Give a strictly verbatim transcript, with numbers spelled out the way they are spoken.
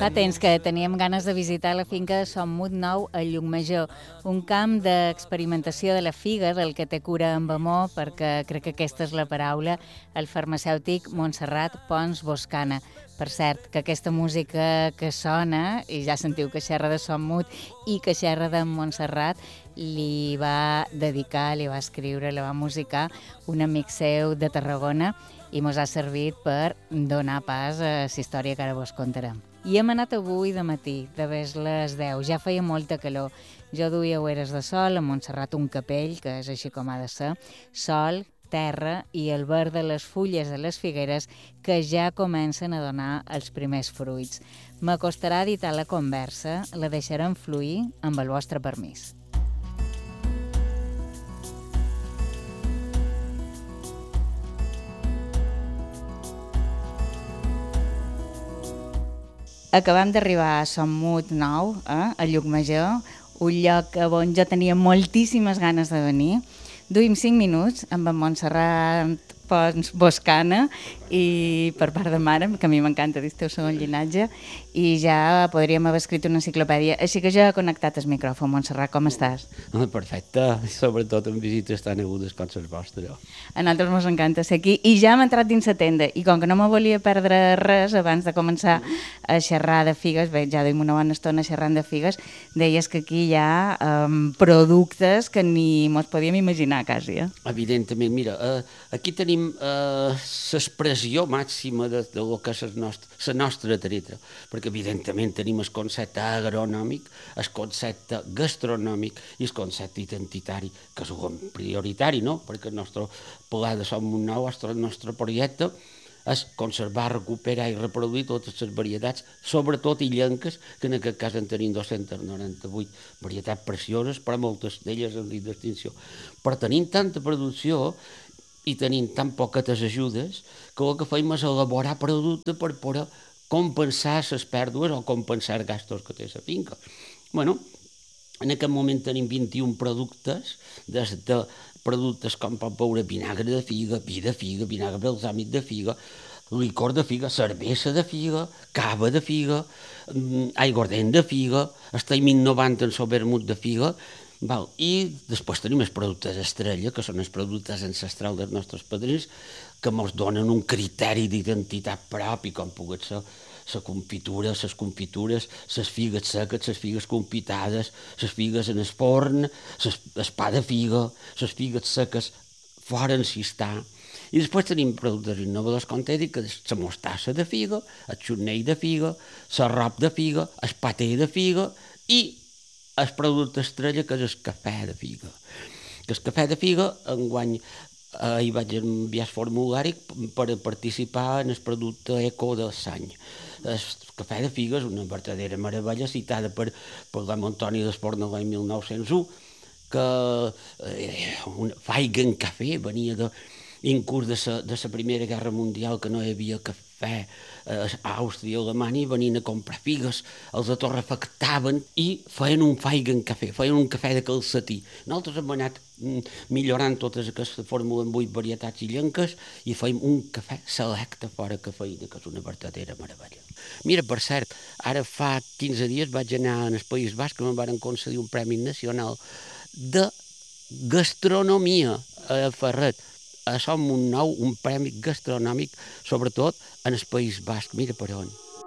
Fa temps que teníem ganes de visitar la finca de Son Mut Nou a Llucmajor, un camp d'experimentació de la figa del que té cura amb amor, perquè crec que aquesta és la paraula, el farmacèutic Montserrat Pons Boscana. Per cert, que aquesta música que sona, i ja sentiu que xerra de Son Mut i que xerra de Montserrat, li va dedicar, li va escriure, li va musicar un amic seu de Tarragona i mos ha servit per donar pas a la història que ara vos contarem. I hem anat avui de matí, de ves les deu, ja feia molta calor. Jo duia ulleres de sol, a Montserrat un capell, que és així com ha de ser, sol, terra i el verd de les fulles de les figueres que ja comencen a donar els primers fruits. M'acostarà editar la conversa, la deixarem fluir amb el vostre permís. Acabam d'arribar a Son Mut Nou, eh, a Llucmajor, un lloc on jo tenia moltíssimes ganes de venir. Duim cinc minuts amb en Montserrat Pons Boscana i per part de mare, que a mi m'encanta dir el segon llinatge, i ja podríem haver escrit una enciclopèdia. Així que ja he connectat el micròfon. Montserrat, com estàs? Perfecte, sobretot en visites tan agudes com les vostres. A nosaltres ens encanta ser aquí i ja hem entrat dins la tenda i com que no me volia perdre res abans de començar a xerrar de figues, bé, ja duim una bona estona xerrant de figues, deies que aquí hi ha um, productes que ni mos podíem imaginar quasi. Eh? Evidentment, mira, eh, aquí tenim l'expressió eh, màxima de, de lo que és la nostra, la nostra treta, perquè evidentment tenim el concepte agronòmic, el concepte gastronòmic i el concepte identitari, que és un prioritari, no? Perquè el nostre pla de Son Mut Nou, el nostre projecte, és conservar, recuperar i reproduir totes les varietats, sobretot illenques, que en aquest cas en tenim dos-centes noranta-vuit varietats precioses, però moltes d'elles en risc d'extinció. Però tenim tanta producció i tenim tan poquetes ajudes que el que fem és elaborar producte per poder compensar les pèrdues o compensar els gastos que té la finca. Bueno, en aquest moment tenim vint-i-un productes, des de productes com pot veure vinagre de figa, vi de figa, vinagre balsàmic de figa, licor de figa, cervesa de figa, cava de figa, aiguardent de figa, estem innovant en el vermut de figa. Val. I després tenim els productes estrella, que són els productes ancestrals dels nostres padrins, que ens donen un criteri d'identitat propi, com pugui ser la confitura, les confitures, les figues seques, les figues confitades, les figues en el forn, el pa de figa, les figues seques fora en cistà. I després tenim productes innovadors, com t'he dit, que és la mostassa de figa, el xutnell de figa, l'arrop de figa, el paté de figa i el producte estrella, que és el cafè de figa. El cafè de figa, enguany eh, hi vaig enviar el formulari per participar en el producte eco del Sany. El cafè de figa és una verdadera meravella, citada per, per l'Am Antoni d'Esport l'any mil nou-cents u, que eh, un Feigen Café venia de, inclús de la de la Primera Guerra Mundial, que no hi havia cafè a Àustria i Alemanya, venien a comprar figues, els atorrefactaven i feien un Feigen Café, feien un cafè de calcetí. Nosaltres hem anat millorant totes aquestes fórmules en vuit varietats illenques i feim un cafè selecte fora cafeïna, que és una verdadera meravella. Mira, per cert, ara fa quinze dies vaig anar al País Basc que em van concedir un Premi Nacional de Gastronomia a Ferret. A Son Mut Nou un premi gastronòmic, sobretot en el País Basc. Mira per on.